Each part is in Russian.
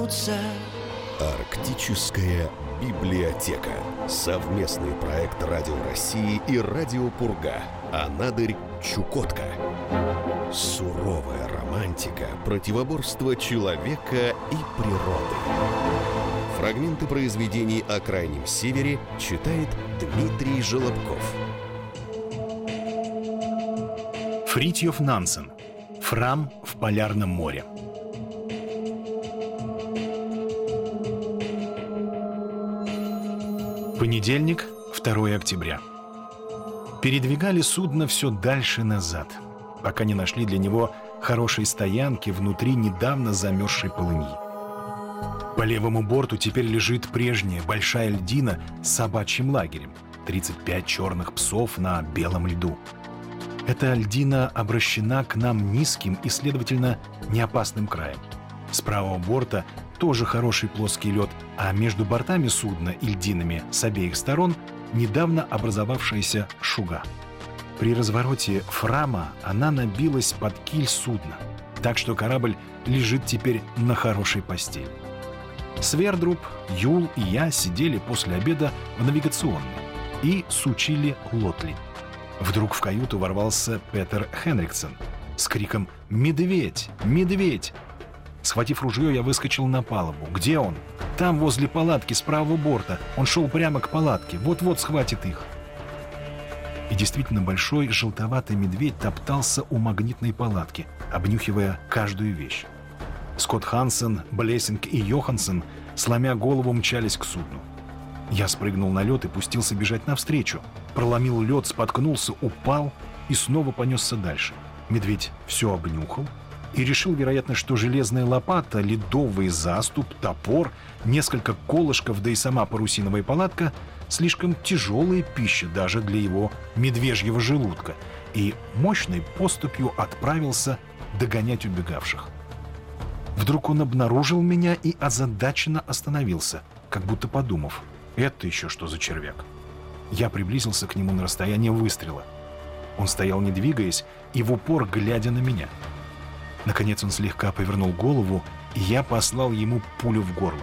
вернуться. Арктическая библиотека. Совместный проект Радио России и Радио Пурга. Анадырь, Чукотка. Суровая романтика, противоборство человека и природы. Фрагменты произведений о Крайнем Севере читает Дмитрий Желобков. Фритьёф Нансен. Фрам в Полярном море. Понедельник, 2 октября. Передвигали судно все дальше назад, пока не нашли для него хорошей стоянки внутри недавно замерзшей полыньи. По левому борту теперь лежит прежняя большая льдина с собачьим лагерем, 35 черных псов на белом льду. Эта льдина обращена к нам низким и, следовательно, неопасным краем. С правого борта тоже хороший плоский лед, а между бортами судна и льдинами с обеих сторон недавно образовавшаяся шуга. При развороте Фрама она набилась под киль судна, так что корабль лежит теперь на хорошей постели. Свердруб, Юл и я сидели после обеда в навигационной и сучили лотли. Вдруг в каюту ворвался Петер Хенриксон с криком «Медведь! Медведь!». Схватив ружье, я выскочил на палубу. Где он? Там, возле палатки, с правого борта. Он шел прямо к палатке. Вот-вот схватит их. И действительно, большой желтоватый медведь топтался у магнитной палатки, обнюхивая каждую вещь. Скотт Хансен, Блессинг и Йоханссон, сломя голову, мчались к судну. Я спрыгнул на лед и пустился бежать навстречу. Проломил лед, споткнулся, упал и снова понесся дальше. Медведь все обнюхал и решил, вероятно, что железная лопата, ледовый заступ, топор, несколько колышков, да и сама парусиновая палатка слишком тяжелая пища даже для его медвежьего желудка, и мощной поступью отправился догонять убегавших. Вдруг он обнаружил меня и озадаченно остановился, как будто подумав: это еще что за червяк? Я приблизился к нему на расстояние выстрела. Он стоял, не двигаясь, и в упор глядя на меня. Наконец он слегка повернул голову, и я послал ему пулю в горло.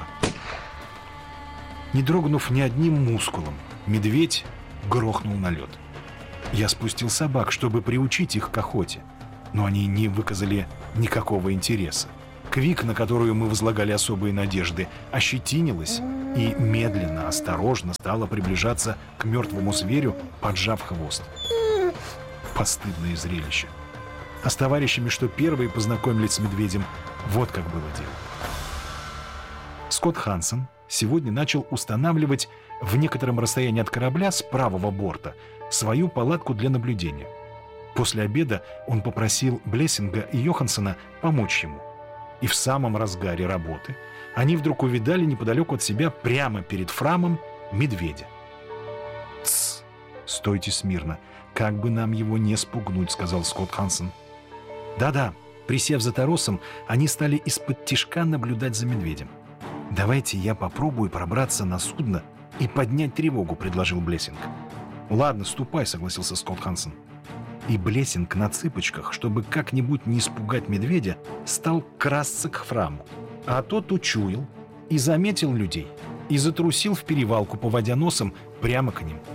Не дрогнув ни одним мускулом, медведь грохнул на лед. Я спустил собак, чтобы приучить их к охоте, но они не выказали никакого интереса. Квик, на которую мы возлагали особые надежды, ощетинилась и медленно, осторожно стала приближаться к мертвому зверю, поджав хвост. Постыдное зрелище. А с товарищами, что первые познакомились с медведем, вот как было дело. Скотт Хансен сегодня начал устанавливать в некотором расстоянии от корабля с правого борта свою палатку для наблюдения. После обеда он попросил Блессинга и Йоханссона помочь ему. И в самом разгаре работы они вдруг увидали неподалеку от себя, прямо перед Фрамом, медведя. «Тсс! Стойте смирно! Как бы нам его не спугнуть», — сказал Скотт Хансен. Да-да, присев за торосом, они стали из-под тишка наблюдать за медведем. «Давайте я попробую пробраться на судно и поднять тревогу», — предложил Блессинг. «Ладно, ступай», — согласился Скотт Хансен. И Блессинг на цыпочках, чтобы как-нибудь не испугать медведя, стал красться к Фраму. А тот учуял и заметил людей, и затрусил в перевалку, поводя носом прямо к ним.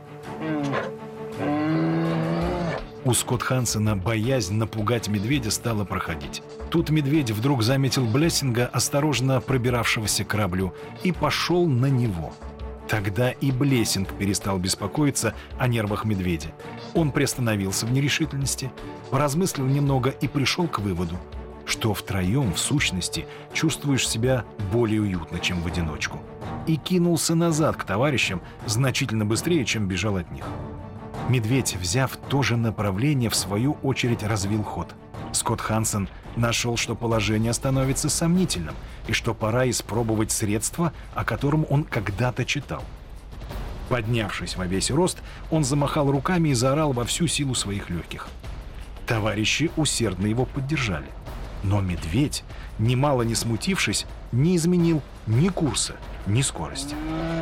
У Скотт Хансена боязнь напугать медведя стала проходить. Тут медведь вдруг заметил Блессинга, осторожно пробиравшегося к кораблю, и пошел на него. Тогда и Блессинг перестал беспокоиться о нервах медведя. Он приостановился в нерешительности, поразмыслил немного и пришел к выводу, что втроем, в сущности, чувствуешь себя более уютно, чем в одиночку. И кинулся назад к товарищам значительно быстрее, чем бежал от них. Медведь, взяв то же направление, в свою очередь развил ход. Скотт Хансен нашел, что положение становится сомнительным и что пора испробовать средство, о котором он когда-то читал. Поднявшись во весь рост, он замахал руками и заорал во всю силу своих легких. Товарищи усердно его поддержали. Но медведь, немало не смутившись, не изменил ни курса, ни скорости.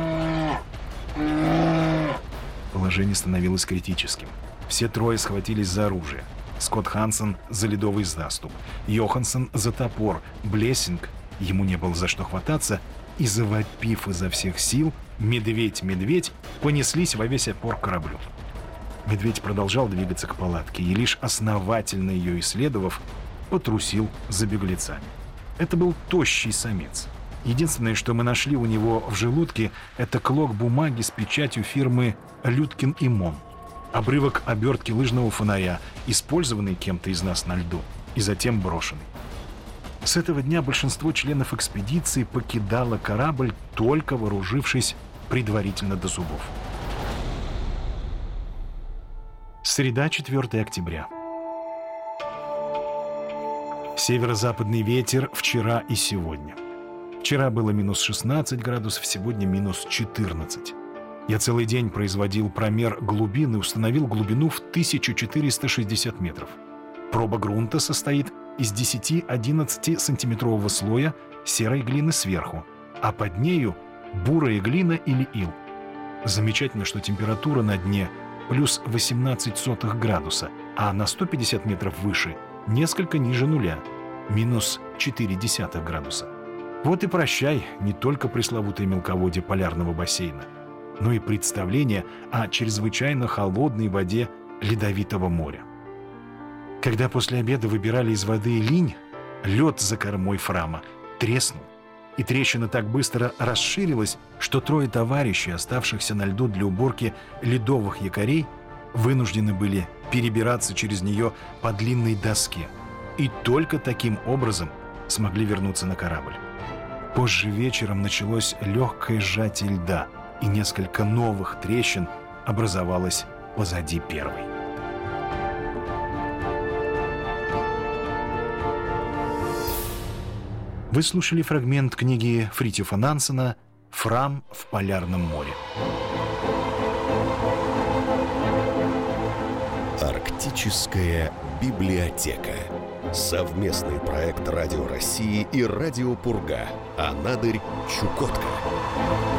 Положение становилось критическим. Все трое схватились за оружие. Скотт Хансен за ледовый заступ, Йоханссон за топор, Блессинг ему не было за что хвататься, и, завопив изо всех сил, медведь понеслись во весь опор к кораблю. Медведь продолжал двигаться к палатке и, лишь основательно ее исследовав, потрусил за беглецами. Это был тощий самец. Единственное, что мы нашли у него в желудке, это клок бумаги с печатью фирмы «Людкин и Мон», обрывок обертки лыжного фонаря, использованный кем-то из нас на льду и затем брошенный. С этого дня большинство членов экспедиции покидало корабль, только вооружившись предварительно до зубов. Среда, 4 октября. Северо-западный ветер вчера и сегодня. Вчера было минус 16 градусов, сегодня минус 14. Я целый день производил промер глубины и установил глубину в 1460 метров. Проба грунта состоит из 10-11 сантиметрового слоя серой глины сверху, а под нею бурая глина или ил. Замечательно, что температура на дне плюс 0,18 градуса, а на 150 метров выше несколько ниже нуля, минус 0,4 градуса. Вот и прощай не только пресловутое мелководье полярного бассейна, но и представление о чрезвычайно холодной воде Ледовитого моря. Когда после обеда выбирали из воды линь, лед за кормой Фрама треснул, и трещина так быстро расширилась, что 3 товарищей, оставшихся на льду для уборки ледовых якорей, вынуждены были перебираться через нее по длинной доске, и только таким образом смогли вернуться на корабль. Позже вечером началось легкое сжатие льда, и несколько новых трещин образовалось позади первой. Вы слушали фрагмент книги Фритьёфа Нансена «Фрам в полярном море». Арктическая библиотека. Совместный проект Радио России и Радио Пурга. Анадырь, Чукотка.